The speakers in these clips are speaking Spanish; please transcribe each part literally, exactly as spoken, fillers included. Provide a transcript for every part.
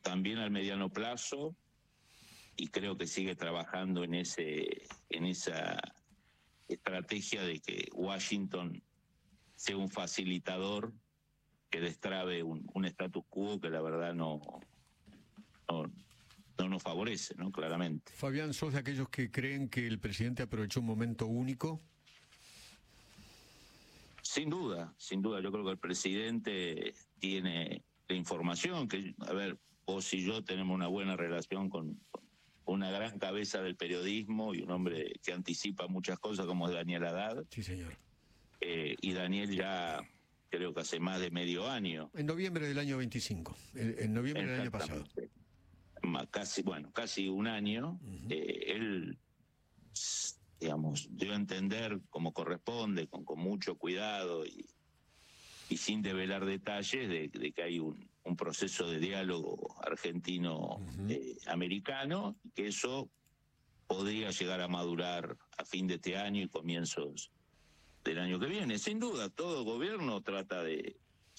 también al mediano plazo, y creo que sigue trabajando en ese en esa estrategia de que Washington sea un facilitador que destrabe un, un status quo que la verdad no, no, no nos favorece, ¿no? Claramente. Fabián, ¿sos de aquellos que creen que el presidente aprovechó un momento único? Sin duda, sin duda. Yo creo que el presidente tiene la información, que, a ver, vos y yo tenemos una buena relación con, con una gran cabeza del periodismo y un hombre que anticipa muchas cosas como es Daniel Haddad. Sí, señor. Eh, y Daniel ya creo que hace más de medio año. En noviembre del año veinticinco, en noviembre del año pasado. Casi, bueno, casi un año. Uh-huh. eh, él, digamos, dio a entender como corresponde, con, con mucho cuidado y, y sin develar detalles, de, de que hay un, un proceso de diálogo argentino-americano, uh-huh. eh, y que eso podría llegar a madurar a fin de este año y comienzos del año que viene. Sin duda, todo gobierno trata de,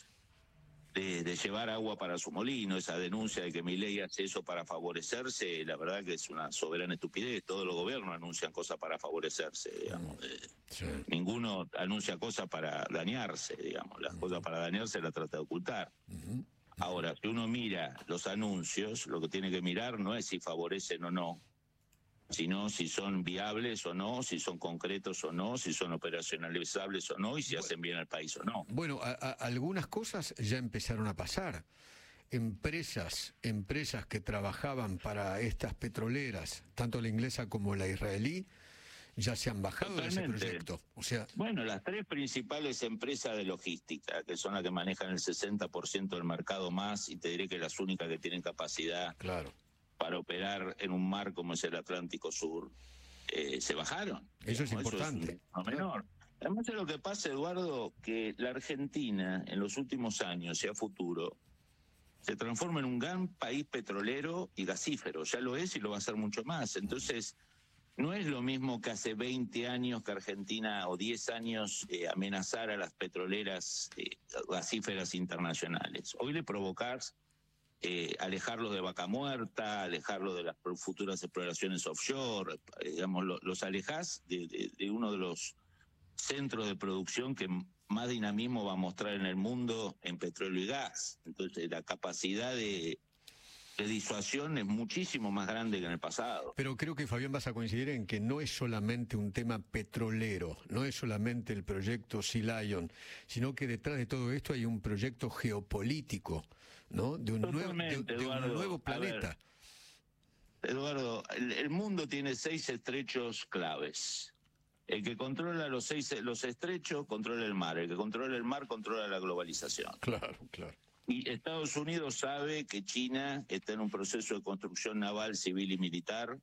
de, de llevar agua para su molino. Esa denuncia de que Milei hace eso para favorecerse, la verdad que es una soberana estupidez. Todos los gobiernos anuncian cosas para favorecerse, digamos. Sí. Ninguno anuncia cosas para dañarse, digamos. Las uh-huh. cosas para dañarse las trata de ocultar. Uh-huh. Ahora, si uno mira los anuncios, lo que tiene que mirar no es si favorecen o no, sino si son viables o no, si son concretos o no, si son operacionalizables o no, y si bueno, hacen bien al país o no. Bueno, a, a, algunas cosas ya empezaron a pasar. Empresas, empresas que trabajaban para estas petroleras, tanto la inglesa como la israelí, ya se han bajado Totalmente. de ese proyecto. O sea, bueno, las tres principales empresas de logística, que son las que manejan el sesenta por ciento del mercado más, y te diré que las únicas que tienen capacidad claro. para operar en un mar como es el Atlántico Sur, eh, se bajaron. Eso es importante. Eso es no menor. Además de lo que pasa, Eduardo, que la Argentina en los últimos años y a futuro se transforma en un gran país petrolero y gasífero. Ya lo es y lo va a ser mucho más. Entonces, no es lo mismo que hace veinte años que Argentina, o diez años, eh, amenazara a las petroleras eh, gasíferas internacionales. Hoy le provocás Eh, alejarlo de Vaca Muerta, alejarlo de las futuras exploraciones offshore, eh, digamos, lo, los alejás de, de, de uno de los centros de producción que más dinamismo va a mostrar en el mundo en petróleo y gas. Entonces la capacidad de, de disuasión es muchísimo más grande que en el pasado. Pero creo que, Fabián, vas a coincidir en que no es solamente un tema petrolero, no es solamente el proyecto Sea Lion, sino que detrás de todo esto hay un proyecto geopolítico, ¿no? De un, nuevo, de, de Eduardo, un nuevo planeta. Ver, Eduardo, el, el mundo tiene seis estrechos claves. El que controla los seis los estrechos controla el mar, el que controla el mar controla la globalización. Claro, claro. Y Estados Unidos sabe que China está en un proceso de construcción naval, civil y militar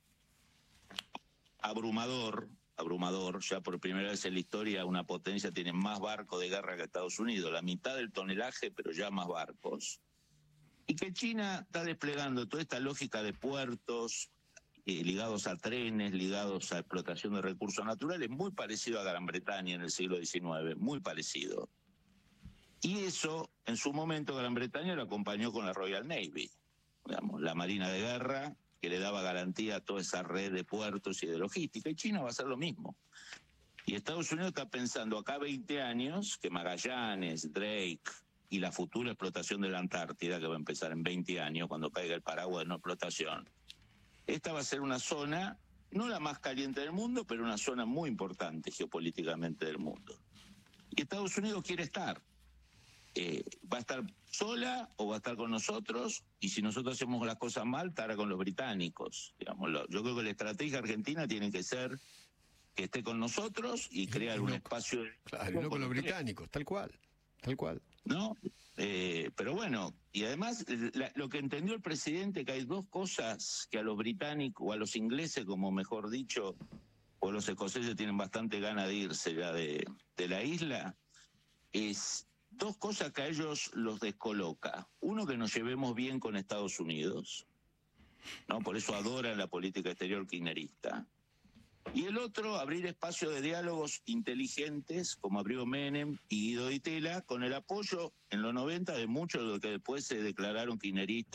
abrumador, abrumador. Ya por primera vez en la historia una potencia tiene más barcos de guerra que Estados Unidos, la mitad del tonelaje, pero ya más barcos. Y que China está desplegando toda esta lógica de puertos eh, ligados a trenes, ligados a explotación de recursos naturales, muy parecido a Gran Bretaña en el siglo diecinueve, muy parecido. Y eso, en su momento, Gran Bretaña lo acompañó con la Royal Navy, digamos, la Marina de Guerra, que le daba garantía a toda esa red de puertos y de logística, y China va a hacer lo mismo. Y Estados Unidos está pensando acá veinte años que Magallanes, Drake y la futura explotación de la Antártida, que va a empezar en veinte años, cuando caiga el paraguas de no explotación, esta va a ser una zona, no la más caliente del mundo, pero una zona muy importante geopolíticamente del mundo. Y Estados Unidos quiere estar. Eh, va a estar sola o va a estar con nosotros, y si nosotros hacemos las cosas mal, estará con los británicos. Digámoslo. Yo creo que la estrategia argentina tiene que ser que esté con nosotros y crear y no, un espacio... De... Claro, y no con los británicos, tal cual, tal cual. ¿No? Eh, pero bueno, y además la, lo que entendió el presidente, que hay dos cosas que a los británicos, o a los ingleses, como mejor dicho, o los escoceses tienen bastante ganas de irse ya de, de la isla, es... Dos cosas que a ellos los descoloca. Uno, que nos llevemos bien con Estados Unidos, ¿no? Por eso adoran la política exterior kirchnerista. Y el otro, abrir espacios de diálogos inteligentes, como abrió Menem y Guido Di Tella, con el apoyo en los noventa de muchos de los que después se declararon kirchneristas